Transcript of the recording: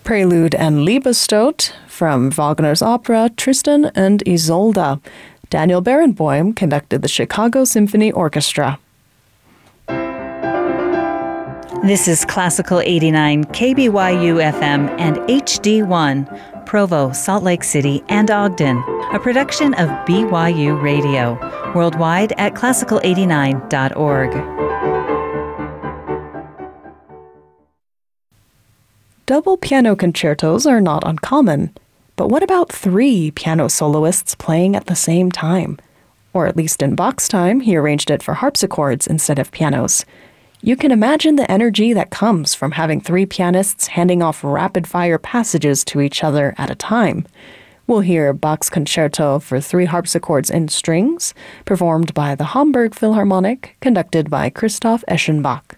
Prelude and Liebestod from Wagner's opera Tristan and Isolde. Daniel Barenboim conducted the Chicago Symphony Orchestra. This is Classical 89 KBYU FM and HD1, Provo, Salt Lake City, and Ogden, a production of BYU Radio, worldwide at classical89.org. Double piano concertos are not uncommon, but what about 3 piano soloists playing at the same time? Or at least in Bach's time, he arranged it for harpsichords instead of pianos. You can imagine the energy that comes from having 3 pianists handing off rapid-fire passages to each other at a time. We'll hear Bach's concerto for 3 harpsichords and strings, performed by the Hamburg Philharmonic, conducted by Christoph Eschenbach.